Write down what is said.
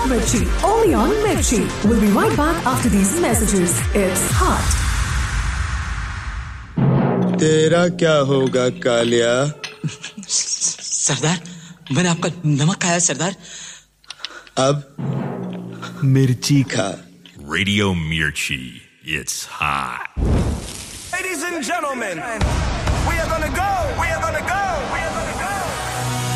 Mirchi, only on Mirchi. We'll be right back after these messages. It's hot. तेरा क्या होगा कालिया? सरदार, मैंने आपका नमक खाया सरदार. अब मिर्ची खा. Radio Mirchi, it's hot. Ladies and gentlemen, we are gonna go.